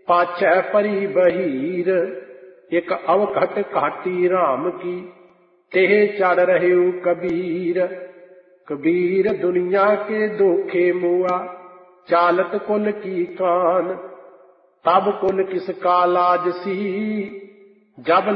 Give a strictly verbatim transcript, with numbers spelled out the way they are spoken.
पाछै परी बहीर, एक अवघट घाटी राम की, तेह चढ़ रहे कबीर। कबीर दुनिया के दोखे मुआ, चालत कुल की कान, तब कुल किसका लाज सी, जब